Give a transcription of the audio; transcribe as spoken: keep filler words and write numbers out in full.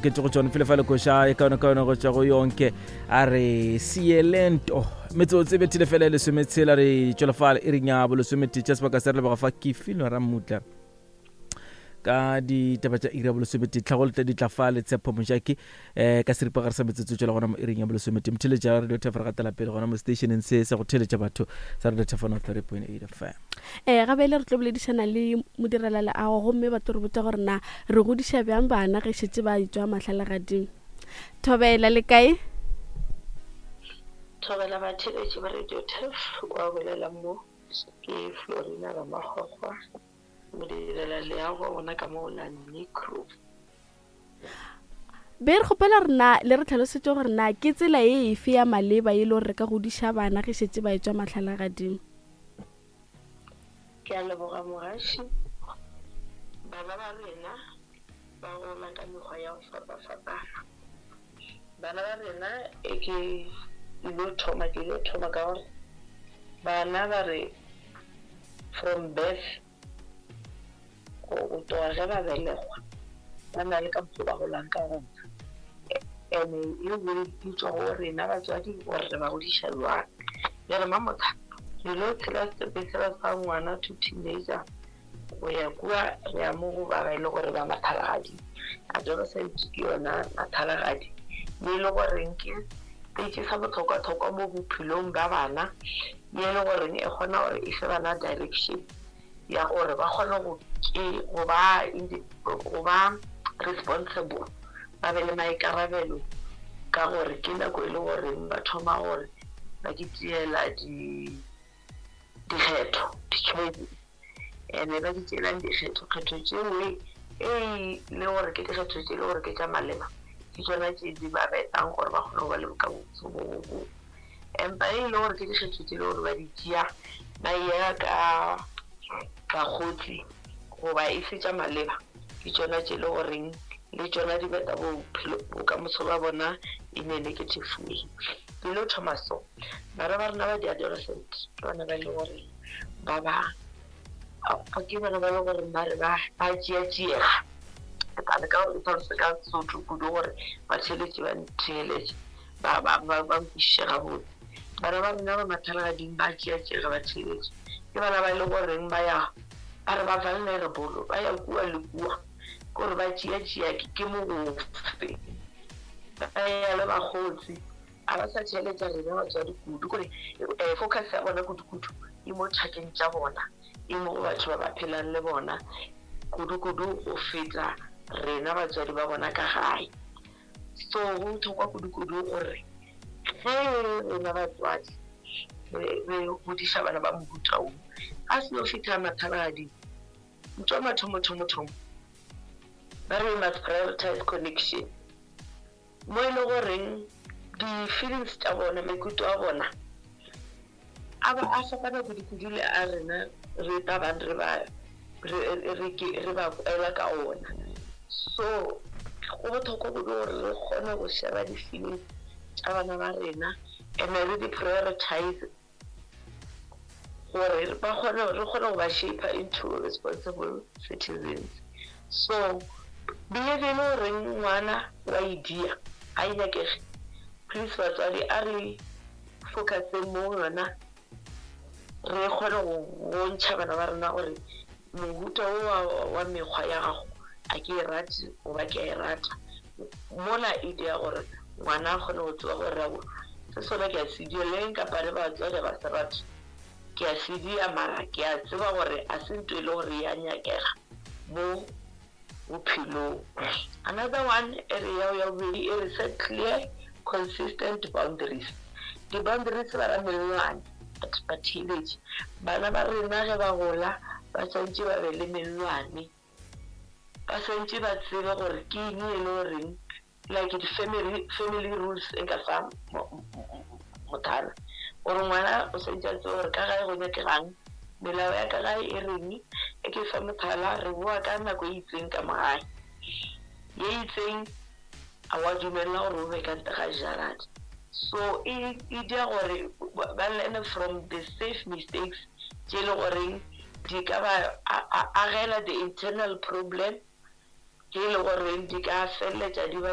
ke go tsone fele fa le go sha e kana kana go tsa go yonke a re sielento metso tse betile fele le semetshela re tsolafala e rinya bo le semeti tsa sebaka sa re le ba fa kifilo ra mutla ka di taba tsa ira bo le semeti tlhagolte di tlafale tsepo mojaki eh ka siripa ga se metsetso tsela gona mo iringa bo le semeti mthele ja radio tefra ga tela pele gona mo stationeng se se go theletša batho sa radio tefona three point eight F M eh ga bele re tloboledishana le modirelala a go mme ba tlo re botsa gore na re godisha bjang bana ge shetse ba itswa mahlala gading thobela le kae thobela ba theletše ba radio tef wa bolela mo ke Florina ba magogwa modirela le ya go bona ka mo la micro be re gopela rena le re tlhalosetse gore na ke tsela e efe ya maleba e le re ka godisha bana ge shetse ba etswa mahlala gading ke a leboga mogaši bana ba rena ba gola ka mekgwa ya go fapafapana bana ba rena e ke ilo thoma ke ilo thoma ka gore bana ba re from birth go toa ge ba belegwa ba na le ka mokgwa ba golang ka gona ene e bole ditswa go rena batswadi gore re ba godiša jwang le re mamotha re lo tshela sepesela sa ngwana to teenager go ya kua re a mo go ba ba ile gore ba mathalagadi a jalo sa itse yona mathalagadi le ile gore nke ke sa botlhokwa-tlhokwa mo bophelong ba bana le ile gore e kgona gore e fe bana direction ya gore ba kgona go ke go ba go ba responsible ba be le maikarabelo ka gore ke nako ile gore ba thoma gore ba ditela di dikgetho di-choices ene ba ditselang dikgetho kgetho tšewe e le gore ke dikgetho tše le gore ke tša malema ke tsona tše di ba betang gore ba kgone go ba le bokamoso bo empa e le gore ke dikgetho tše le gore ba di tšea ba ya ka bagotsi goba e se tša maleba ke tsona tše le goreng le tsona di beta bokamoso ba bona in a negative way pele thoma so bana ba rena ba di-adolescent ke bana ba le gore ba ba a ke bana ba le gore ba re ba tšeatšeega ka le ka gore tlhalose ka Sotho kudu gore ba theletše ba ntheletše ba nkwišišega botse bana ba rena ba mathalagading ba tšeatšeega ba theletše ke bana ba le goreng ba ya ba re ba vulnerable ba ya kua le kua gore ba tšeatšea ke mogofe ba ya le bagotsi a ba sa theletša rena batswadi kudu kore focus ya bona kudu-kudu e mo thakeng tša bona e mo batho ba ba phelang le bona kudu-kudu go feta rena batswadi ba bona ka gae so go thokwa kudu-kudu gore ge rena batswadi re godiša bana ba mohuta o a se no feta mathalagadi ntwa mathomo-thomo-thomo ba re must prioritize connection mo e le goreng di-feelings tša bona maikutlo a bona a ba a fapana kudu-kudu le a rena re tabang re ba re ba kwela ka ona so go botlhokwa kudu gore re kgone go sheba di-feelings tša bana ba rena and re di-prioritize gore re kgone go ba shape into responsible citizens so behavior le goreng ngwana wa idea a inyakege please batswadi a re focuseng mo yona re kgone go ntšha bana ba rena gore mohuta o wa mekgwa ya gago a ke e rate goba ke a e rata mola idea gore ngwana a kgone go tseba gore rabo se sona ke a sedio le nkapa le batswadi ba se rate ke a sedia mara ke a tseba gore a se ntho e le gore ya nyakega mo bophelong another one area ya bobedi e re set clear consistent boundaries di-boundaries ba ramelelwane ba teenage bana ba rena ge ba gola ba santse ba be le melelwane ba santse ba tsebe gore ke eng e le goreng like di-family family rules e ka fa mothana gore ngwana o santse a tsebe gore ka gae go nyakegang melao ya ka gae e reng e ke fa mothala re boa ka nako e itseng ka magae ye itseng a wa dumelela gore o be ka ntle ga jarate so e dia gore ba learn from the safe mistakes tše le goreng di ka ba agela the internal problem ke le goreng di ka feletša di ba